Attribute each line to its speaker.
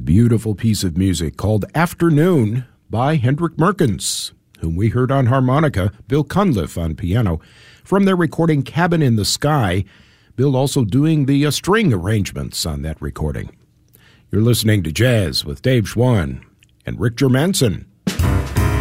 Speaker 1: beautiful piece of music called Afternoon by Hendrik Merkens, whom we heard on harmonica, Bill Cunliffe on piano, from their recording Cabin in the Sky, Bill also doing the string arrangements on that recording. You're listening to Jazz with Dave Schwann and Rick Germanson.